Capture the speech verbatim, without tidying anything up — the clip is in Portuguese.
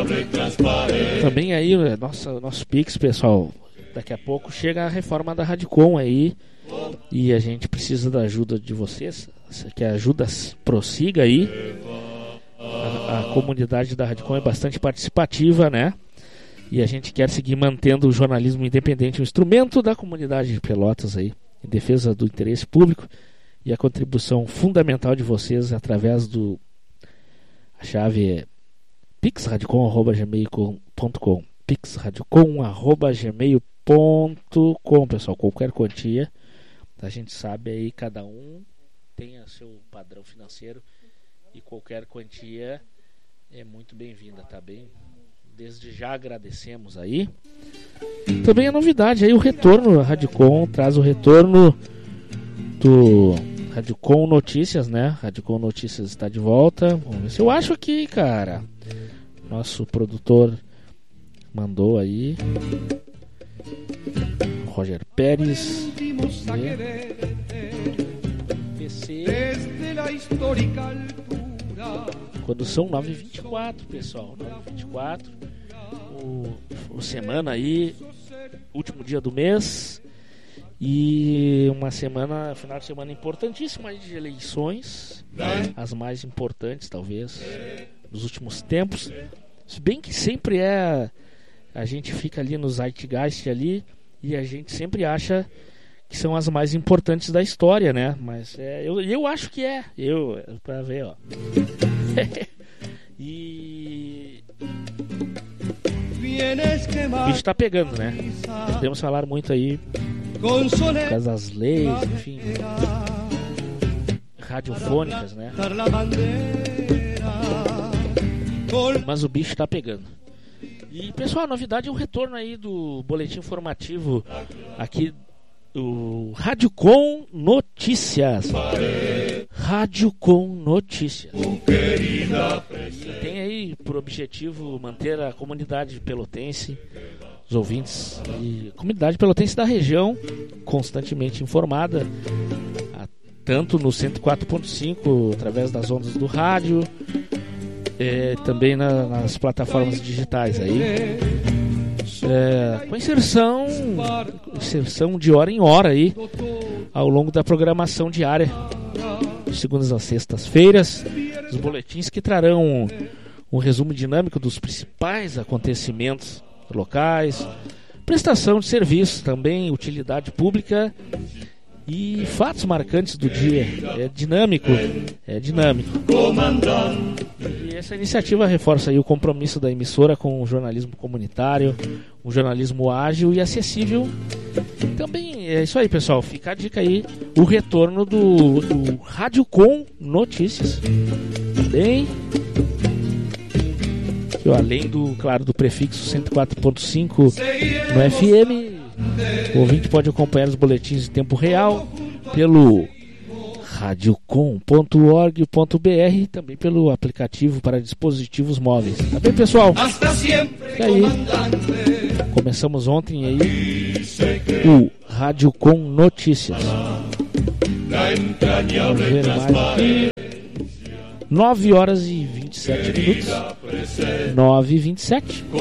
Também aí, nossa, nosso Pix, pessoal. Daqui a pouco chega a reforma da Radicom aí. E a gente precisa da ajuda de vocês. Que a ajuda prossiga aí. A, a comunidade da Radicom é bastante participativa, né? E a gente quer seguir mantendo o jornalismo independente, um instrumento da comunidade de Pelotas aí, em defesa do interesse público, e a contribuição fundamental de vocês através do a chave é pix radicom arroba gmail ponto com, pix radicom arroba gmail ponto com, pessoal. Qualquer quantia, a gente sabe aí, cada um tem o seu padrão financeiro e qualquer quantia é muito bem-vinda, tá bem? Desde já agradecemos aí. Também a novidade aí, o retorno, a Radicom traz o retorno do Radicom Notícias, né? Radicom Notícias está de volta. Vamos ver se eu acho aqui, cara. Nosso produtor mandou aí. Roger Pérez. P C. Quando são nove e vinte e quatro, pessoal. nove e vinte e quatro. O, o semana aí, último dia do mês. E uma semana, final de semana importantíssima de eleições. As mais importantes, talvez, dos últimos tempos. Se bem que sempre é. A gente fica ali no Zeitgeist ali. E a gente sempre acha que são as mais importantes da história, né? Mas é, eu, eu acho que é. Eu, pra ver, ó. E o bicho tá pegando, né? Podemos falar muito aí por causa das leis, enfim, radiofônicas, né? Mas o bicho tá pegando. E, pessoal, a novidade é o retorno aí do boletim informativo aqui do Radicom Notícias. Radicom Notícias. E tem aí por objetivo manter a comunidade pelotense, os ouvintes e a comunidade pelotense da região constantemente informada, tanto no cento e quatro ponto cinco através das ondas do rádio, é, também na, nas plataformas digitais aí, é, com inserção inserção de hora em hora aí ao longo da programação diária, de segundas a sextas-feiras, os boletins que trarão um, um resumo dinâmico dos principais acontecimentos locais, prestação de serviços, também utilidade pública e fatos marcantes do dia. É dinâmico, é dinâmico. E essa iniciativa reforça aí o compromisso da emissora com o jornalismo comunitário, um jornalismo ágil e acessível. Também é isso aí, pessoal. Fica a dica aí, o retorno do, do Radicom Notícias. Bem, que, ó, além do, claro, do prefixo cento e quatro ponto cinco no F M, o ouvinte pode acompanhar os boletins em tempo real pelo radiocom ponto org ponto b r e também pelo aplicativo para dispositivos móveis. Tá bem, pessoal? E aí, começamos ontem aí o Radicom Notícias. Vamos ver mais aqui. nove horas e vinte e sete minutos. nove e vinte e sete.